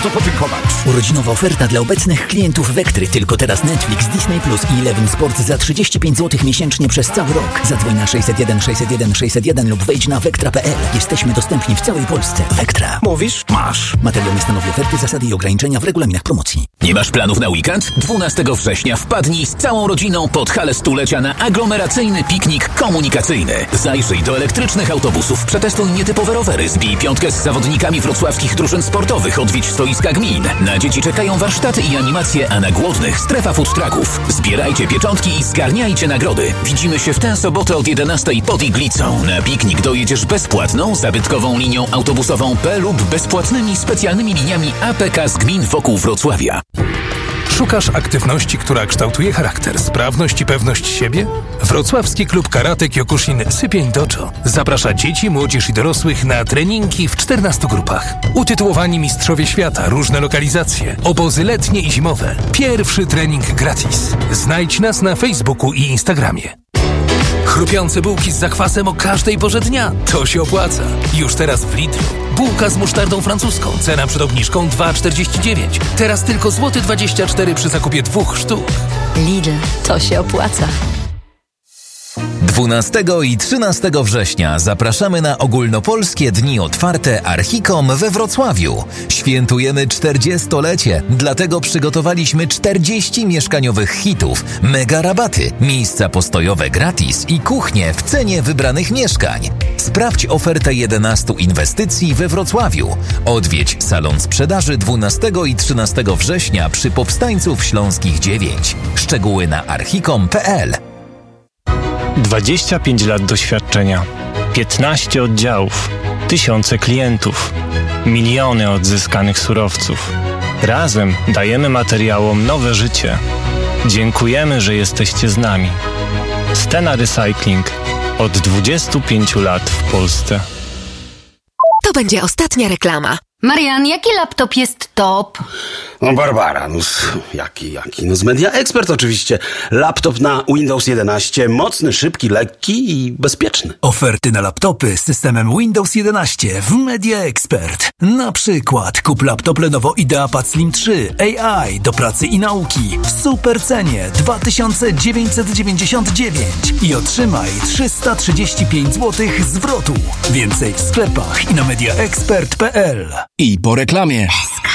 bardzo podziękować. Urodzinowa oferta dla obecnych klientów Vectry. Tylko teraz Netflix, Disney Plus i Eleven Sport za 35 zł miesięcznie przez cały rok. Zadzwoń na 601 601 601 lub wejdź na vectra.pl. Jesteśmy dostępni w całej Polsce. Vectra. Mówisz? Masz. Materiał nie stanowi oferty, zasady i ograniczenia w regulaminach promocji. Nie masz planów na weekend? 12 września wpadnij z całą rodziną pod halę stulecia na aglomeracyjny piknik komunikacyjny. Zajrzyj do elektrycznych autobusów, przetestuj nietypowe rowery, zbij piątkę z zawodnikami wrocławskich drużyn sportowych, odwiedź stoiska gmin. Na dzieci czekają warsztaty i animacje, a na głodnych strefa food trucków. Zbierajcie pieczątki i zgarniajcie nagrody. Widzimy się w tę sobotę od 11 pod Iglicą. Na piknik dojedziesz bezpłatną, zabytkową linią autobusową P lub bezpłatnymi specjalnymi liniami APK z gmin wokół Wrocławia. Szukasz aktywności, która kształtuje charakter, sprawność i pewność siebie? Wrocławski klub karate Kyokushin Sypień Dojo zaprasza dzieci, młodzież i dorosłych na treningi w 14 grupach. Utytułowani mistrzowie świata, różne lokalizacje, obozy letnie i zimowe. Pierwszy trening gratis. Znajdź nas na Facebooku i Instagramie. Chrupiące bułki z zakwasem o każdej porze dnia. To się opłaca. Już teraz w Lidlu. Bułka z musztardą francuską. Cena przed obniżką 2,49. Teraz tylko złoty 24 przy zakupie 2 sztuk. Lidl. To się opłaca. 12 i 13 września zapraszamy na ogólnopolskie dni otwarte Archicom we Wrocławiu. Świętujemy 40-lecie, dlatego przygotowaliśmy 40 mieszkaniowych hitów, mega rabaty, miejsca postojowe gratis i kuchnie w cenie wybranych mieszkań. Sprawdź ofertę 11 inwestycji we Wrocławiu. Odwiedź salon sprzedaży 12 i 13 września przy Powstańców Śląskich 9. Szczegóły na archicom.pl. 25 lat doświadczenia, 15 oddziałów, tysiące klientów, miliony odzyskanych surowców. Razem dajemy materiałom nowe życie. Dziękujemy, że jesteście z nami. Stena Recycling od 25 lat w Polsce. To będzie ostatnia reklama. Marian, jaki laptop jest top? No Barbara, jaki? No z Media Expert oczywiście. Laptop na Windows 11, mocny, szybki, lekki i bezpieczny. Oferty na laptopy z systemem Windows 11 w Media Expert. Na przykład kup laptop Lenovo IdeaPad Slim 3 AI do pracy i nauki w super cenie 2999 i otrzymaj 335 zł zwrotu. Więcej w sklepach i na mediaexpert.pl. I po reklamie.